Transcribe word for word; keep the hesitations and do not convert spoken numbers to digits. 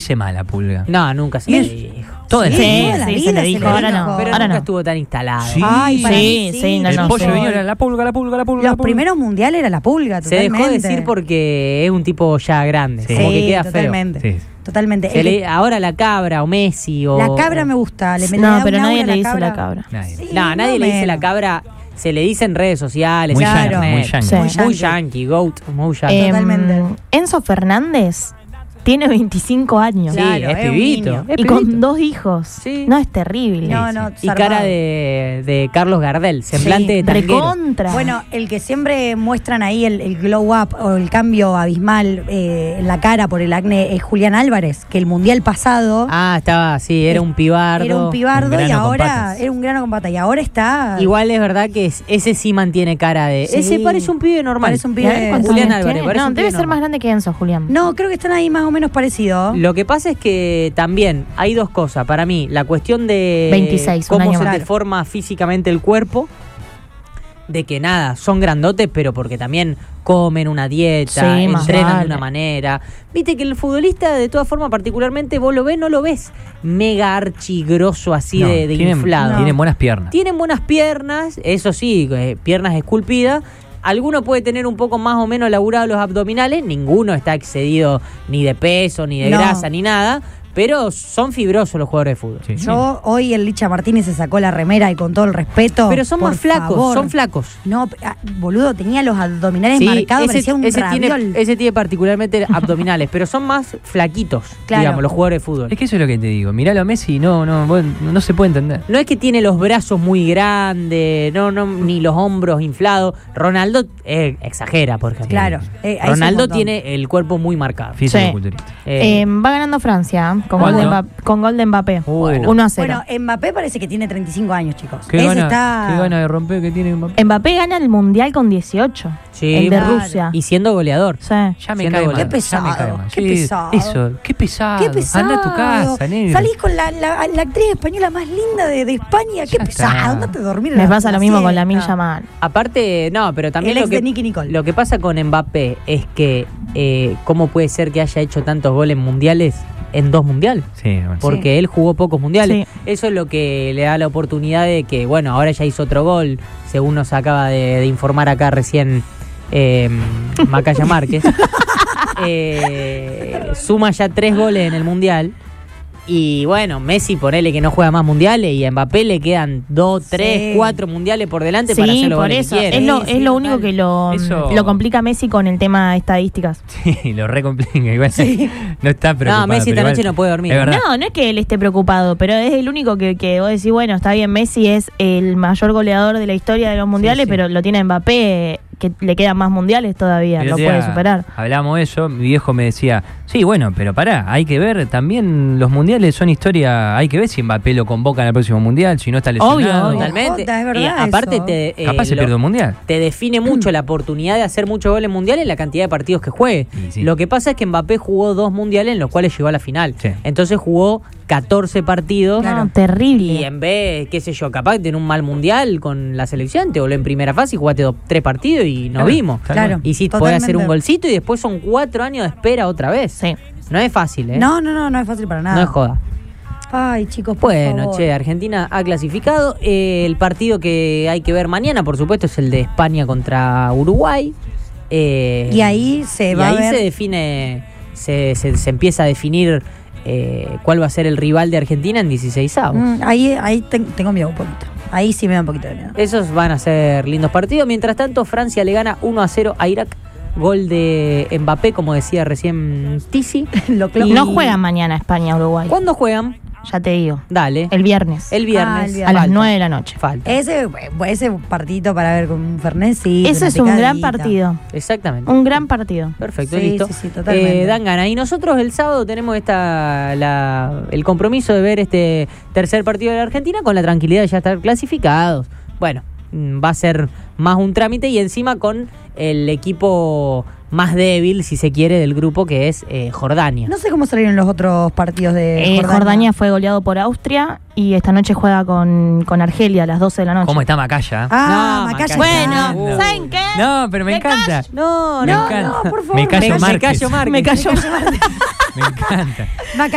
dice más la pulga? No, nunca se le dijo. Todo el Sí, tiempo. sí, se le dijo, ahora no. Pero Ahora nunca no. estuvo tan instalado. Sí. Ay, para mí Sí, sí, no, El no. pollo sí. venía, era la pulga, la pulga, la pulga, la pulga. Los la pulga. primeros mundiales era la pulga, Se totalmente. dejó decir porque es un tipo ya grande. Sí. Como que queda totalmente. Sí. Totalmente. feo. Se El le- que- ahora la cabra o Messi o... La cabra me gusta. Le, le No, da pero un nadie aura le a dice la cabra. Nadie. Sí, No, nadie más le o dice la menos. cabra. Se le dice en redes sociales. Muy en yankee, internet. muy yankee. Sí. Muy yankee. yankee, goat, muy yankee. Em, Totalmente. Enzo Fernández tiene veinticinco años. Sí, Claro, es es un pibito. niño. es Y pibito. con dos hijos. Sí. No, es terrible. No, no, Y zarpado. cara de, de Carlos Gardel, semblante de tanguero. Recontra. Bueno, el que siempre muestran ahí el, el glow up o el cambio abismal eh, en la cara por el acné es Julián Álvarez, que el mundial pasado Ah, estaba, sí, era un pibardo. era un pibardo un y grano con ahora patas. era un grano con pata y ahora está Igual es verdad que es- ese sí mantiene cara de... Sí. Ese parece un pibe normal. Parece un Mirá pibe. cuántos Julián años Álvarez, tiene. parece No, un debe pibe ser más normal. grande que Enzo, Julián. No, creo que están ahí más o menos parecidos. Lo que pasa es que también hay dos cosas. Para mí, la cuestión de veintiséis, un cómo año se más. te forma físicamente el cuerpo, de que nada, son grandotes, pero porque también comen una dieta, Sí, más entrenan vale. de una manera. Viste que el futbolista, de todas formas, particularmente vos lo ves, no lo ves mega archigroso así No, de, de tienen, inflado. Tienen buenas piernas. Tienen buenas piernas, eso sí, eh, piernas esculpidas. Alguno puede tener un poco más o menos elaborados los abdominales, ninguno está excedido ni de peso, ni de No. grasa, ni nada, pero son fibrosos los jugadores de fútbol. Sí. Yo hoy el Licha Martínez se sacó la remera y con todo el respeto. Pero son por más flacos, favor. son flacos. No, ah, boludo, tenía los abdominales Sí, marcados, ese, parecía un ese raviol. tiene, ese tiene particularmente abdominales, pero son más flaquitos, Claro. digamos, los jugadores de fútbol. Es que eso es lo que te digo. Miralo a Messi, no, no, vos- no se puede entender. No es que tiene los brazos muy grandes, no, no, ni los hombros inflados. Ronaldo eh, exagera, por ejemplo. Claro. eh, ahí es un Ronaldo montón. tiene el cuerpo muy marcado. Físico-culturista. Eh, Eh, va ganando Francia ¿eh? con, gol ¿Cuánto? de Mbappé, con gol de Mbappé. Bueno. uno a cero. Bueno, Mbappé parece que tiene treinta y cinco años, chicos. ¿Qué Ese gana, está... qué gana de romper que tiene Mbappé? Mbappé gana el Mundial con dieciocho. Sí, el de claro. Rusia. y siendo goleador. Sí. Ya me Siendo cae goleador. mal. Qué pesado, ya me cae mal. qué Sí, pesado. Eso, qué pesado. Qué pesado. Anda a tu casa, negro. Salís con la, la, la actriz española más linda de, de España. Qué Ya pesado. está. Andate a dormir. en Me la- pasa lo mismo con la siesta. Mil Yamal. Aparte, no, pero también El lo ex que, de Nicky Nicole. lo que pasa con Mbappé es que eh, cómo puede ser que haya hecho tantos goles mundiales en dos mundiales. Sí, bueno. Porque él jugó pocos mundiales. Sí. Eso es lo que le da la oportunidad de que, bueno, ahora ya hizo otro gol, según nos acaba de, de informar acá recién eh, Macaya Márquez. Eh, suma ya tres goles en el mundial. Y bueno, Messi, ponele que no juega más mundiales y a Mbappé le quedan dos, tres, Sí. cuatro mundiales por delante para Sí, hacer los por goles eso. que quiere. Es lo, Sí, es sí, lo total. único que lo, Eso- lo complica a Messi con el tema de estadísticas. Sí, lo recomplica. Igual no está preocupado. No, Messi pero esta noche igual- no puede dormir. Es verdad. No, no es que él esté preocupado, pero es el único que, que vos decís, bueno, está bien, Messi es el mayor goleador de la historia de los mundiales, sí. pero lo tiene Mbappé, que le quedan más mundiales todavía, El lo otro puede día superar. Hablamos de eso, mi viejo me decía, sí, bueno, pero pará, hay que ver, también los mundiales son historia, hay que ver si Mbappé lo convoca en el próximo mundial, si no está lesionado. Obvio, obvio. Totalmente. Jota, es verdad y aparte eso. te, eh, Capaz se lo- pierde un mundial. te define mucho la oportunidad de hacer muchos goles mundiales la cantidad de partidos que juegue. Sí, sí. Lo que pasa es que Mbappé jugó dos mundiales en los cuales llegó a la final. Sí. Entonces jugó catorce partidos. Claro. No, terrible. Y en vez, qué sé yo, capaz de tener un mal mundial con la selección, te voló en primera fase y jugaste dos, tres partidos y nos Claro, vimos. Claro. Y si podés Totalmente. hacer un golcito y después son cuatro años de espera otra vez. Sí. No es fácil, ¿eh? No, no, no, no es fácil para nada. No es joda. Ay, chicos, por Bueno, favor. che, Argentina ha clasificado. Eh, el partido que hay que ver mañana, por supuesto, es el de España contra Uruguay. Eh, Y ahí se y va a ahí ver... se define, se, se, se empieza a definir eh, cuál va a ser el rival de Argentina en dieciseisavos. Mm, ahí ahí ten- tengo miedo un poquito. Ahí sí me da un poquito de miedo. Esos van a ser lindos partidos. Mientras tanto, Francia le gana uno a cero a Irak. Gol de Mbappé, como decía recién Tizi. Lo clo- Y- No juegan mañana España-Uruguay, ¿Cuándo juegan? ya te digo. Dale. El viernes. El viernes. Ah, el viernes. a las Falta. nueve de la noche. Falta. Ese, ese partidito para ver con un Fernet, Ese es un gran partido. Exactamente. Un gran partido. Perfecto, Sí, listo. sí, sí, totalmente. Eh, dan ganas. Y nosotros el sábado tenemos esta la, el compromiso de ver este tercer partido de la Argentina con la tranquilidad de ya estar clasificados. Bueno, mm, va a ser más un trámite y encima con el equipo más débil, si se quiere, del grupo, que es eh, Jordania. No sé cómo salieron los otros partidos de Eh, Jordania. Jordania fue goleado por Austria y esta noche juega con, con Argelia a las doce de la noche. ¿Cómo está Macaya? Ah, No, Macaya. Macaya. Bueno, Uh. ¿saben qué? No, pero me Me encanta. No, Me no, encanta. no, por favor. Me callo Me- me Márquez. callo Márquez. Me cayó. Me encanta. Maca-